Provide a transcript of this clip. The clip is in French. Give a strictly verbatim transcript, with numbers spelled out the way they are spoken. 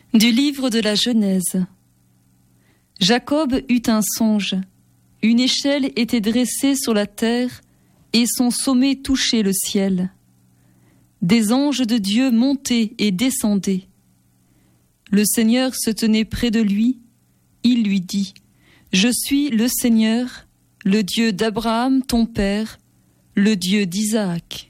Du livre de la Genèse. Jacob eut un songe. Une échelle était dressée sur la terre et son sommet touchait le ciel. Des anges de Dieu montaient et descendaient. Le Seigneur se tenait près de lui. Il lui dit : Je suis le Seigneur, le Dieu d'Abraham ton père, le Dieu d'Isaac.